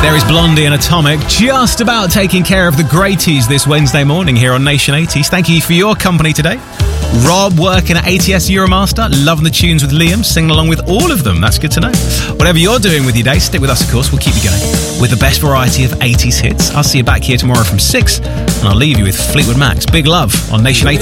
There is Blondie and Atomic, just about taking care of the Greaties this Wednesday morning here on Nation 80s. Thank you for your company today. Rob working at ATS Euromaster, loving the tunes with Liam, singing along with all of them. That's good to know. Whatever you're doing with your day, stick with us, of course. We'll keep you going with the best variety of 80s hits. I'll see you back here tomorrow from 6, and I'll leave you with Fleetwood Mac's Big Love on Nation 80.